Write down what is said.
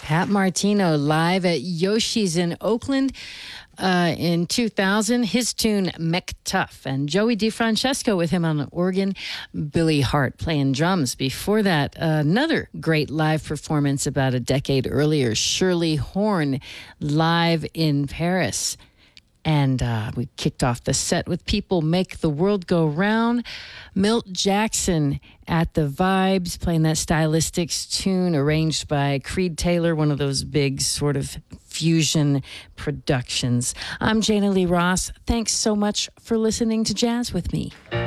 Pat Martino live at Yoshi's in Oakland in 2000. His tune McTuff, and Joey DeFrancesco with him on the organ. Billy Hart playing drums. Before that, another great live performance about a decade earlier, Shirley Horn live in Paris. And we kicked off the set with People Make the World Go Round. Milt Jackson at the Vibes, playing that Stylistics tune arranged by Creed Taylor, one of those big sort of fusion productions. I'm Jana Lee Ross. Thanks so much for listening to Jazz with me.